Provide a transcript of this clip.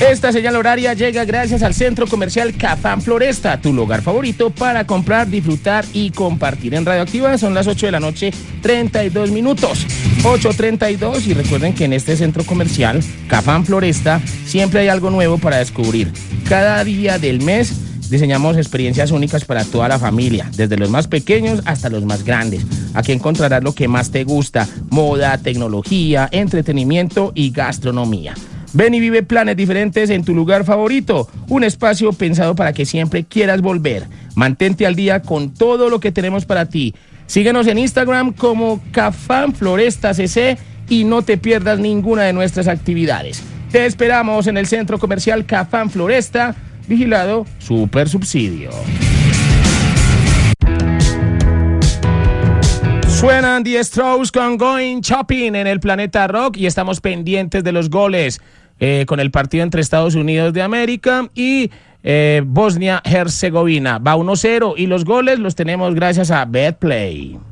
Esta señal horaria llega gracias al Centro Comercial Cafam Floresta, tu lugar favorito para comprar, disfrutar y compartir. En Radioactiva son las 8 de la noche, 32 minutos. 8:32, y recuerden que en este centro comercial Cafam Floresta siempre hay algo nuevo para descubrir. Cada día del mes diseñamos experiencias únicas para toda la familia, desde los más pequeños hasta los más grandes. Aquí encontrarás lo que más te gusta: moda, tecnología, entretenimiento y gastronomía. Ven y vive planes diferentes en tu lugar favorito, un espacio pensado para que siempre quieras volver. Mantente al día con todo lo que tenemos para ti. Síguenos en Instagram como Cafam Floresta CC y no te pierdas ninguna de nuestras actividades. Te esperamos en el Centro Comercial Cafam Floresta, vigilado Super Subsidio. Suenan The Strokes con Going Shopping en el Planeta Rock y estamos pendientes de los goles con el partido entre Estados Unidos de América y Bosnia-Herzegovina. Va 1-0 y los goles los tenemos gracias a BetPlay.